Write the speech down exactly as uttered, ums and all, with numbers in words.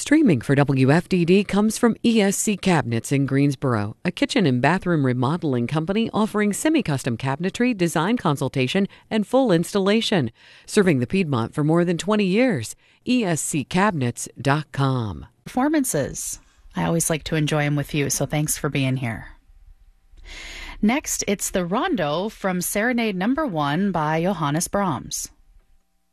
Streaming for W F D D comes from E S C Cabinets in Greensboro, a kitchen and bathroom remodeling company offering semi-custom cabinetry, design consultation, and full installation. Serving the Piedmont for more than twenty years. E S C cabinets dot com. Performances. I always like to enjoy them with you, so thanks for being here. Next, it's the Rondo from Serenade Number One by Johannes Brahms.